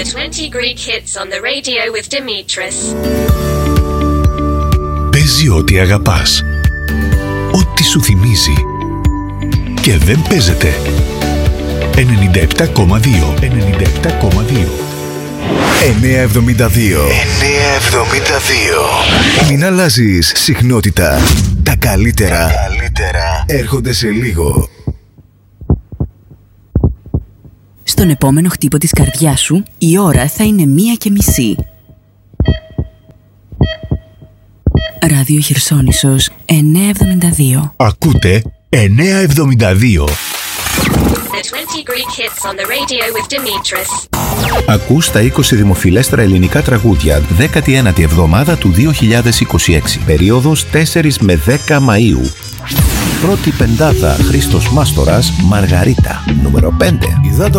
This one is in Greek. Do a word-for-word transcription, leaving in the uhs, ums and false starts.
twenty Greek hits on the radio with Dimitris. Παίζει ό,τι αγαπάς, ό,τι σου θυμίζει και δεν παίζεται. ενενήντα επτά κόμμα δύο ενενήντα επτά κόμμα δύο εννιακόσια εβδομήντα δύο εννιακόσια εβδομήντα δύο. Μην αλλάζεις συχνότητα. Τα καλύτερα, Τα καλύτερα έρχονται σε λίγο. Στον επόμενο χτύπο της καρδιάς σου η ώρα θα είναι μία και μισή. Ράδιο Χερσόνησος εννιακόσια εβδομήντα δύο. Ακούτε εννιακόσια εβδομήντα δύο. twenty Greek hits on the radio with Dimitris. Ακούς τα είκοσι δημοφιλέστερα ελληνικά τραγούδια δέκατη ένατη εβδομάδα του δύο χιλιάδες είκοσι έξι. Περίοδος τέσσερα με δέκα Μαΐου. Πρώτη πεντάδα Χρήστος Μάστορας, Μαργαρίτα. Νούμερο πέντε.